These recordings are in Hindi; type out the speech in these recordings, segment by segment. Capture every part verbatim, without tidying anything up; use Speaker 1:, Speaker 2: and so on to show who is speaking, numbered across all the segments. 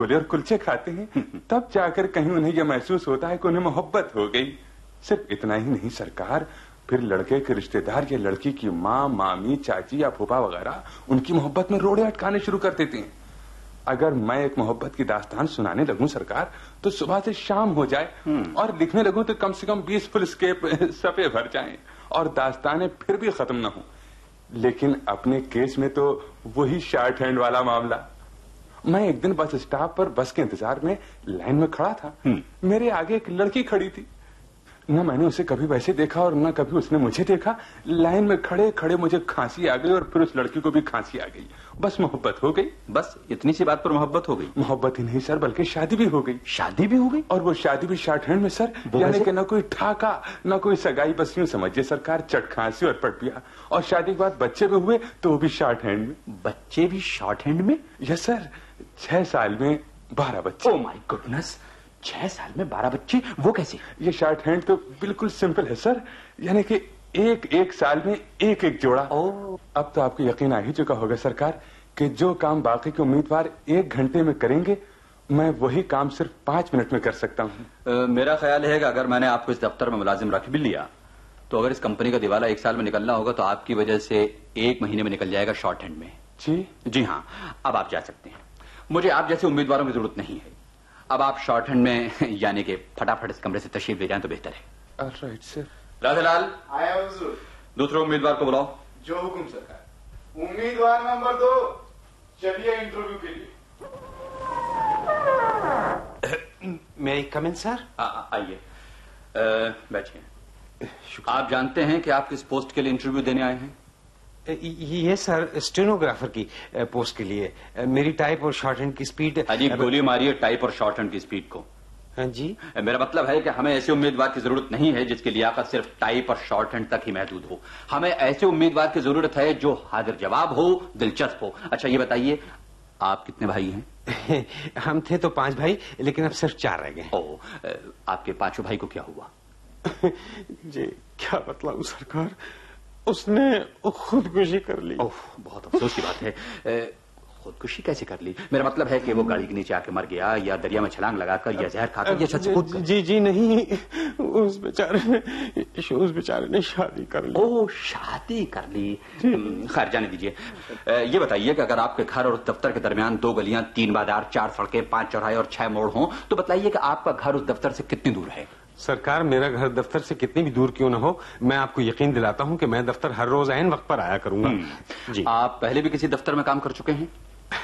Speaker 1: छोले और कुलचे खाते हैं तब जाकर कहीं उन्हें यह महसूस होता है कि उन्हें मोहब्बत हो गई। सिर्फ इतना ही नहीं सरकार, फिर लड़के के रिश्तेदार या लड़की की माँ, मामी, चाची या फूफा वगैरह उनकी मोहब्बत में रोड़े अटकाने शुरू कर देते हैं। अगर मैं एक मोहब्बत की दास्तान सुनाने लगूं सरकार, तो सुबह से शाम हो जाए और लिखने लगूं तो कम से कम बीस फुल स्केप सफे भर जाएं और दास्तानें फिर भी खत्म न हो। लेकिन अपने केस में तो वही शॉर्ट हैंड वाला मामला। मैं एक दिन बस स्टॉप पर बस के इंतजार में लाइन में खड़ा था। मेरे आगे एक लड़की खड़ी थी। न मैंने उसे कभी वैसे देखा और न कभी उसने मुझे देखा। लाइन में खड़े खड़े मुझे खांसी आ गई और फिर उस लड़की को भी खांसी आ गई। बस मोहब्बत हो गई।
Speaker 2: बस इतनी सी बात पर मोहब्बत हो गई?
Speaker 1: मोहब्बत ही नहीं सर, बल्कि शादी भी हो गई।
Speaker 2: शादी भी हो गई?
Speaker 1: और वो शादी भी शॉर्ट हैंड में सर। यानी कि न कोई ठाका न कोई सगाई, बस यूं समझिए सरकार, चट खांसी और पट पिया। और शादी के बाद बच्चे भी हुए तो वो भी शॉर्ट हैंड में।
Speaker 2: बच्चे भी शॉर्ट हैंड में?
Speaker 1: यस सर, छह साल में बारह बच्चे।
Speaker 2: ओह माय गॉडनेस, छह साल में बारह बच्चे, वो कैसे?
Speaker 1: ये शॉर्ट हैंड तो बिल्कुल सिंपल है सर, यानी कि एक एक साल में एक एक जोड़ा।
Speaker 2: ओह, अब
Speaker 1: तो आपको यकीन आ ही चुका होगा सरकार कि जो काम बाकी के उम्मीदवार एक घंटे में करेंगे, मैं वही काम सिर्फ पांच मिनट में कर सकता हूँ।
Speaker 2: मेरा ख्याल है कि अगर मैंने आपको इस दफ्तर में मुलाजिम रख भी लिया तो अगर इस कंपनी का दिवाला एक साल में निकलना होगा तो आपकी वजह से एक महीने में निकल जाएगा शॉर्ट हैंड में।
Speaker 1: जी
Speaker 2: जी हाँ, अब आप जा सकते हैं। मुझे आप जैसे उम्मीदवारों की जरूरत नहीं है। अब आप शॉर्ट हैंड में यानी कि फटाफट इस कमरे से तशरीफ ले जाएं तो बेहतर है।
Speaker 1: Right sir.
Speaker 2: राधेलाल,
Speaker 3: आया हुजूर।
Speaker 2: दूसरे उम्मीदवार को बुलाओ।
Speaker 3: जो हुकुम सरकार। उम्मीदवार नंबर दो, चलिए इंटरव्यू के लिए।
Speaker 4: मे आई कम इन सर?
Speaker 2: आइए, बैठिए। आप जानते हैं कि आप किस पोस्ट के लिए इंटरव्यू देने आए हैं?
Speaker 4: ये सर, स्टेनोग्राफर की पोस्ट के लिए। मेरी टाइप और शॉर्ट हैंड की स्पीड।
Speaker 2: अजीब गोली मारिए टाइप और शॉर्ट हैंड की स्पीड को।
Speaker 4: हाँ जी।
Speaker 2: मेरा मतलब है कि हमें ऐसे उम्मीदवार की जरूरत नहीं है जिसकी लियाकत सिर्फ टाइप और शॉर्ट हैंड तक ही महदूद हो। हमें ऐसे उम्मीदवार की जरूरत है जो हाजिर जवाब हो, दिलचस्प हो। अच्छा ये बताइए, आप कितने भाई हैं?
Speaker 4: हम थे तो पांच भाई, लेकिन अब सिर्फ चार रह गए।
Speaker 2: ओह, आपके पांचों भाई को क्या हुआ?
Speaker 4: जी क्या बतलाऊं सरकार, उसने खुदकुशी कर ली।
Speaker 2: ओह, बहुत अफसोस की बात है। खुदकुशी कैसे कर ली? मेरा मतलब है कि वो गाड़ी के नीचे आके मर गया या दरिया में छलांग लगाकर या जहर खाकर या सच खुद?
Speaker 4: जी जी नहीं, उस बेचारे ने उस बेचारे ने शादी कर ली।
Speaker 2: ओह, शादी कर ली। खैर जाने दीजिए। ये बताइए कि अगर आपके घर और दफ्तर के दरमियान दो गलियां, तीन बाजार, चार सड़कें, पांच चौराहे और छह मोड़ हों तो बताइए कि आपका घर उस दफ्तर से कितनी दूर है?
Speaker 4: सरकार, मेरा घर दफ्तर से कितनी भी दूर क्यों न हो, मैं आपको यकीन दिलाता हूं कि मैं दफ्तर हर रोज ऐन वक्त पर आया करूंगा।
Speaker 2: जी। आप पहले भी किसी दफ्तर में काम कर चुके हैं?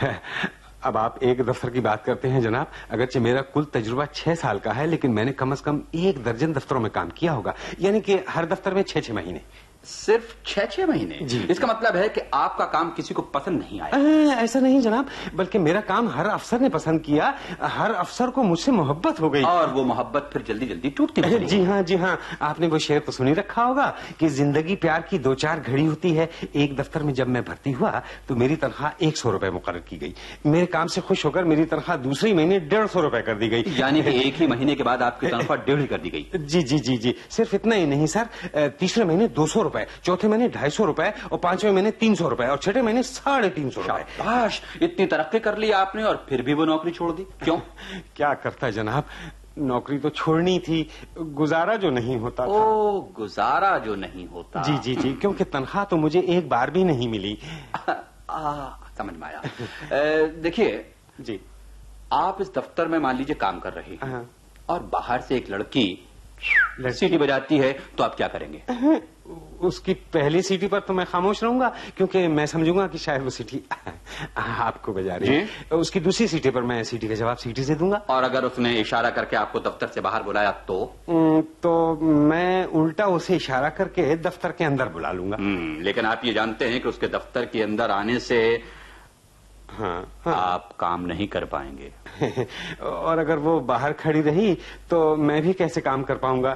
Speaker 4: अब आप एक दफ्तर की बात करते हैं जनाब। अगरचे मेरा कुल तजुर्बा छह साल का है, लेकिन मैंने कम से कम एक दर्जन दफ्तरों में काम किया होगा, यानी कि हर दफ्तर में छह छह महीने।
Speaker 2: सिर्फ छह छह महीने?
Speaker 4: जी।
Speaker 2: इसका मतलब है कि आपका काम किसी को पसंद नहीं आया?
Speaker 4: आ, ऐसा नहीं जनाब, बल्कि मेरा काम हर अफसर ने पसंद किया। हर अफसर को मुझसे मोहब्बत हो गई।
Speaker 2: और वो मोहब्बत फिर जल्दी जल्दी टूटती है।
Speaker 4: जी हाँ जी हाँ, आपने वो शेर तो सुनी रखा होगा कि जिंदगी प्यार की दो चार घड़ी होती है। एक दफ्तर में जब मैं भर्ती हुआ तो मेरी तनख्वाह एक सौ रुपए मुकर्रर की गई। मेरे काम से खुश होकर मेरी तनख्वाह दूसरी महीने डेढ़ सौ रुपए कर दी गई।
Speaker 2: यानी कि एक ही महीने के बाद आपकी तनख्वाह डेढ़ कर दी गई?
Speaker 4: जी जी जी जी। सिर्फ इतना ही नहीं सर, तीसरे महीने दो सौ रुपए, चौथे महीने ढाई सौ रुपए और पांचवें महीने तीन सौ रुपए और छठे महीने साढ़े तीन सौ रुपए।
Speaker 2: शाबाश, इतनी तरक्की कर ली आपने और फिर भी वो नौकरी छोड़ दी, क्यों?
Speaker 4: क्या करता जनाब, नौकरी तो छोड़नी थी, गुजारा जो नहीं होता था।
Speaker 2: ओ, गुजारा जो नहीं होता।
Speaker 4: जी जी जी, क्योंकि तनख्वाह तो मुझे एक बार भी नहीं मिली।
Speaker 2: आ, समझ में आया। देखिए
Speaker 4: जी,
Speaker 2: आप इस दफ्तर में मान लीजिए काम कर रहे हैं और बाहर से एक लड़की सीटी बजाती है तो आप क्या करेंगे?
Speaker 4: उसकी पहली सीटी पर तो मैं खामोश रहूंगा, क्योंकि मैं समझूंगा कि शायद वो सीटी आपको बजा रही है। उसकी दूसरी सीटी पर मैं सीटी का जवाब सीटी से दूंगा।
Speaker 2: और अगर उसने इशारा करके आपको दफ्तर से बाहर बुलाया तो?
Speaker 4: तो मैं उल्टा उसे इशारा करके दफ्तर के अंदर बुला लूंगा।
Speaker 2: लेकिन आप ये जानते हैं कि उसके दफ्तर के अंदर आने से
Speaker 4: हाँ, हाँ।
Speaker 2: आप काम नहीं कर पाएंगे।
Speaker 4: और अगर वो बाहर खड़ी रही तो मैं भी कैसे काम कर पाऊंगा?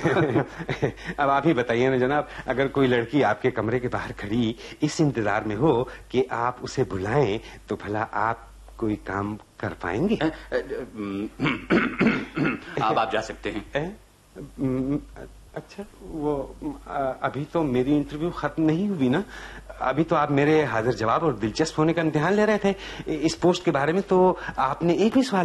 Speaker 4: अब आप ही बताइए ना जनाब, अगर कोई लड़की आपके कमरे के बाहर खड़ी इस इंतजार में हो कि आप उसे बुलाएं तो भला आप कोई काम कर पाएंगे?
Speaker 2: अब आप जा सकते हैं।
Speaker 4: अच्छा, वो अभी तो मेरी इंटरव्यू खत्म नहीं हुई ना, अभी तो आप मेरे हाजिर जवाब और दिलचस्प होने का इम्तिहान ले रहे थे। इस पोस्ट के बारे में तो आपने एक भी सवाल